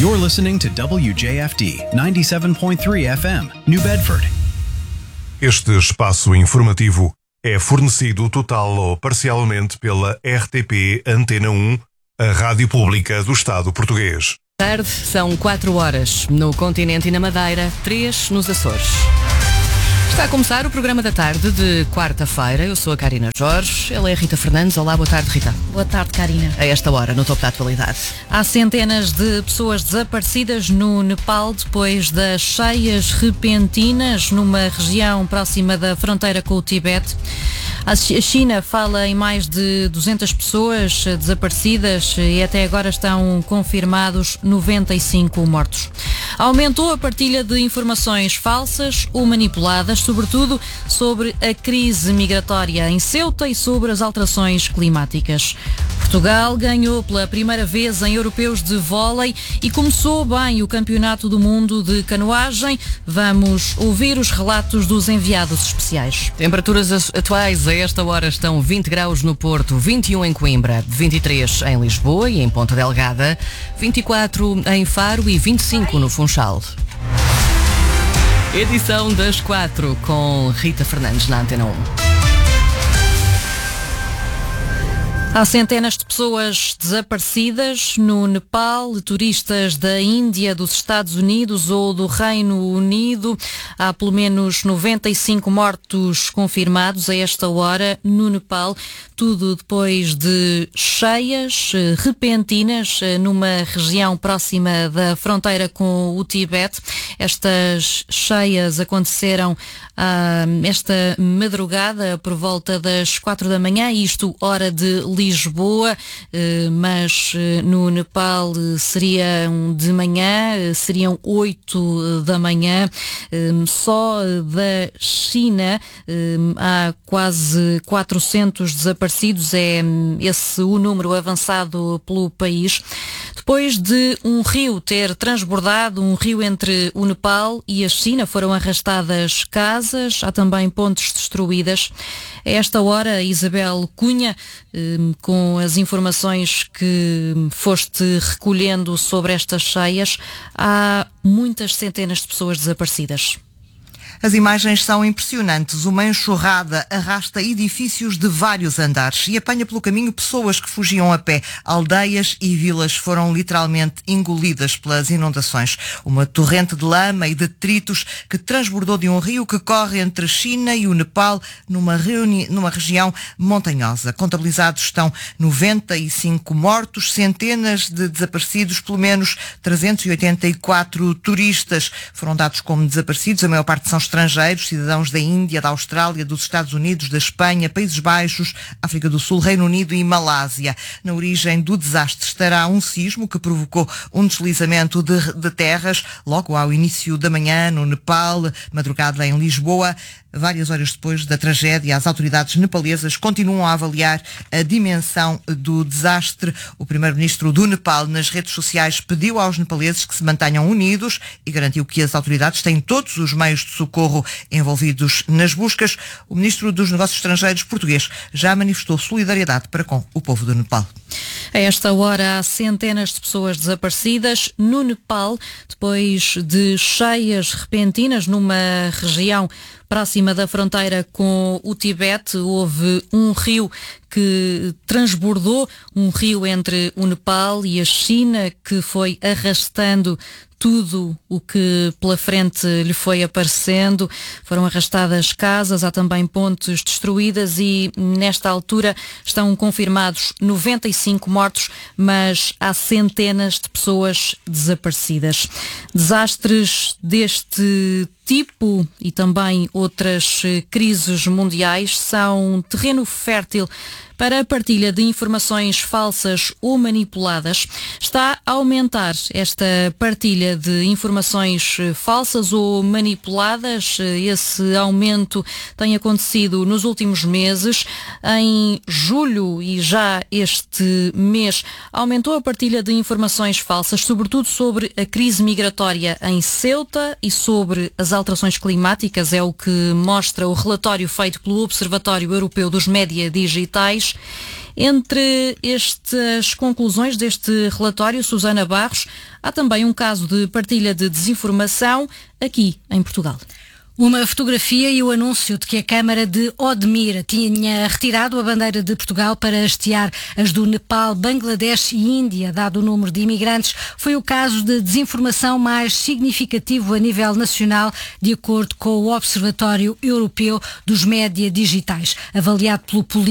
You're listening to WJFD 97.3 FM, New Bedford. Este espaço informativo é fornecido total ou parcialmente pela RTP Antena 1, a rádio pública do Estado português. Tarde, são 4 horas no continente e na Madeira, 3 nos Açores. Está a começar o programa da tarde de quarta-feira. Eu sou a Karina Jorge, ela é a Rita Fernandes. Olá, boa tarde, Rita. Boa tarde, Karina. A esta hora, no topo da atualidade. Há centenas de pessoas desaparecidas no Nepal depois das cheias repentinas numa região próxima da fronteira com o Tibete. A China fala em mais de 200 pessoas desaparecidas e até agora estão confirmados 95 mortos. Aumentou a partilha de informações falsas ou manipuladas, sobretudo sobre a crise migratória em Ceuta e sobre as alterações climáticas. Portugal ganhou pela primeira vez em europeus de vôlei e começou bem o Campeonato do Mundo de canoagem. Vamos ouvir os relatos dos enviados especiais. Temperaturas atuais a esta hora estão 20 graus no Porto, 21 em Coimbra, 23 em Lisboa e em Ponta Delgada, 24 em Faro e 25 no Funchal. Edição das 4 com Rita Fernandes na Antena 1. Há centenas de pessoas desaparecidas no Nepal, turistas da Índia, dos Estados Unidos ou do Reino Unido. Há pelo menos 95 mortos confirmados a esta hora no Nepal. Tudo depois de cheias repentinas numa região próxima da fronteira com o Tibete. Estas cheias aconteceram esta madrugada por volta das 4 da manhã, isto hora de Lisboa, mas no Nepal seriam de manhã, seriam 8 da manhã. Só da China há quase 400 desaparecidos, é esse o número avançado pelo país. Depois de um rio ter transbordado, um rio entre o Nepal e a China, foram arrastadas casas, há também pontes destruídas. A esta hora, Isabel Cunha, com as informações que foste recolhendo sobre estas cheias, há muitas centenas de pessoas desaparecidas. As imagens são impressionantes. Uma enxurrada arrasta edifícios de vários andares e apanha pelo caminho pessoas que fugiam a pé. Aldeias e vilas foram literalmente engolidas pelas inundações. Uma torrente de lama e detritos que transbordou de um rio que corre entre a China e o Nepal numa região montanhosa. Contabilizados estão 95 mortos, centenas de desaparecidos, pelo menos 384 turistas foram dados como desaparecidos. A maior parte são estrangeiros, cidadãos da Índia, da Austrália, dos Estados Unidos, da Espanha, Países Baixos, África do Sul, Reino Unido e Malásia. Na origem do desastre estará um sismo que provocou um deslizamento de terras logo ao início da manhã no Nepal, madrugada em Lisboa. Várias horas depois da tragédia, as autoridades nepalesas continuam a avaliar a dimensão do desastre. O primeiro-ministro do Nepal, nas redes sociais, pediu aos nepaleses que se mantenham unidos e garantiu que as autoridades têm todos os meios de socorro envolvidos nas buscas. O ministro dos Negócios Estrangeiros português já manifestou solidariedade para com o povo do Nepal. A esta hora há centenas de pessoas desaparecidas no Nepal, depois de cheias repentinas numa região próxima da fronteira com o Tibete. Houve um rio que transbordou, um rio entre o Nepal e a China, que foi arrastando tudo o que pela frente lhe foi aparecendo. Foram arrastadas casas, há também pontes destruídas e nesta altura estão confirmados 95 mortos, mas há centenas de pessoas desaparecidas. Desastres deste tipo e também outras crises mundiais são terreno fértil para a partilha de informações falsas ou manipuladas. Está a aumentar esta partilha de informações falsas ou manipuladas. Esse aumento tem acontecido nos últimos meses. Em julho e já este mês aumentou a partilha de informações falsas, sobretudo sobre a crise migratória em Ceuta e sobre as alterações climáticas. É o que mostra o relatório feito pelo Observatório Europeu dos Média Digitais. Entre estas conclusões deste relatório, Susana Barros, há também um caso de partilha de desinformação aqui em Portugal. Uma fotografia e o anúncio de que a Câmara de Odmira tinha retirado a bandeira de Portugal para hastear as do Nepal, Bangladesh e Índia, dado o número de imigrantes, foi o caso de desinformação mais significativo a nível nacional, de acordo com o Observatório Europeu dos Média Digitais, avaliado pelo